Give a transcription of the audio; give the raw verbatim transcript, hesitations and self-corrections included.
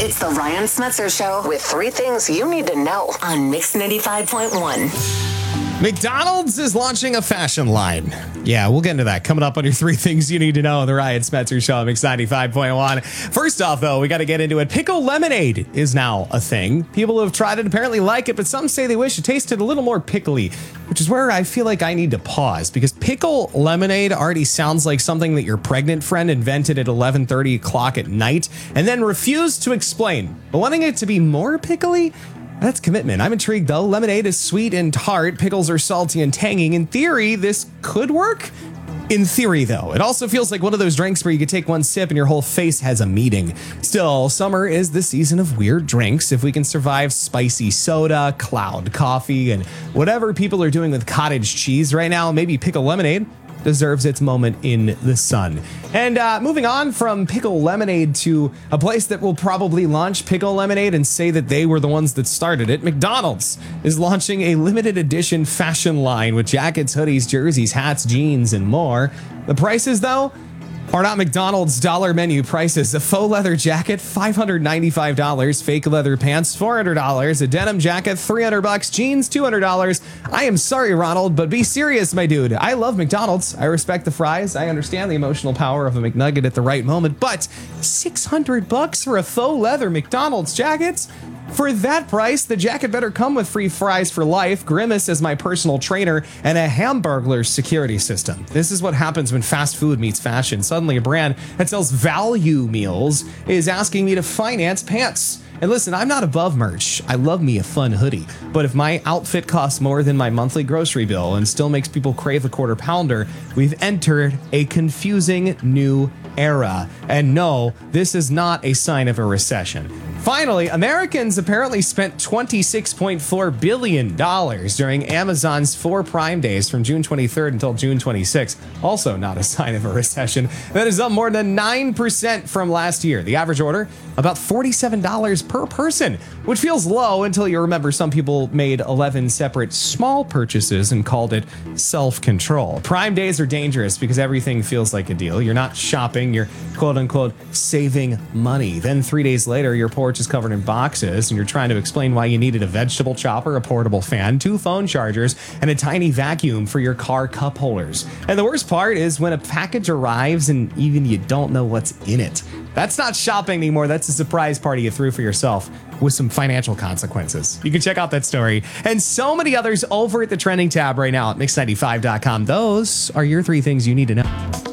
It's the Ryan Smetzer Show with three things you need to know on Mix ninety-five point one. McDonald's is launching a fashion line. Yeah, we'll get into that coming up on your three things you need to know on the Ryan Smetzer Show on Mix ninety-five point one. First off, though, we got to get into it. Pickle lemonade is now a thing. People who have tried it apparently like it, but some say they wish it tasted a little more pickly, which is where I feel like I need to pause because pickle lemonade already sounds like something that your pregnant friend invented at eleven thirty o'clock at night and then refused to explain. But wanting it to be more pickly? That's commitment. I'm intrigued, though. Lemonade is sweet and tart. Pickles are salty and tangy. In theory, this could work. In theory, though, it also feels like one of those drinks where you could take one sip and your whole face has a meeting. Still, summer is the season of weird drinks. If we can survive spicy soda, cloud coffee, and whatever people are doing with cottage cheese right now, maybe pickle lemonade deserves its moment in the sun. And uh, moving on from pickle lemonade to a place that will probably launch pickle lemonade and say that they were the ones that started it, McDonald's is launching a limited edition fashion line with jackets, hoodies, jerseys, hats, jeans, and more. The prices, though, are not McDonald's dollar menu prices. A faux leather jacket, five hundred ninety-five dollars. Fake leather pants, four hundred dollars. A denim jacket, three hundred bucks. Jeans, two hundred dollars. I am sorry, Ronald, but be serious, my dude. I love McDonald's. I respect the fries. I understand the emotional power of a McNugget at the right moment, but six hundred bucks for a faux leather McDonald's jacket? For that price, the jacket better come with free fries for life, Grimace as my personal trainer, and a Hamburglar security system. This is what happens when fast food meets fashion. Suddenly a brand that sells value meals is asking me to finance pants. And listen, I'm not above merch. I love me a fun hoodie. But if my outfit costs more than my monthly grocery bill and still makes people crave a quarter pounder, we've entered a confusing new era. And no, this is not a sign of a recession. Finally, Americans apparently spent twenty-six point four billion dollars during Amazon's four Prime Days from June twenty-third until June twenty-sixth. Also not a sign of a recession. That is up more than nine percent from last year. The average order, about forty-seven dollars per person, which feels low until you remember some people made eleven separate small purchases and called it self-control. Prime Days are dangerous because everything feels like a deal. You're not shopping, you're quote-unquote saving money. Then three days later, your porch is covered in boxes and you're trying to explain why you needed a vegetable chopper, a portable fan, two phone chargers, and a tiny vacuum for your car cup holders. And the worst part is when a package arrives and even you don't know what's in it. That's not shopping anymore. That's a surprise party you threw for yourself with some financial consequences. You can check out that story and so many others over at the trending tab right now at mix ninety-five dot com. Those are your three things you need to know.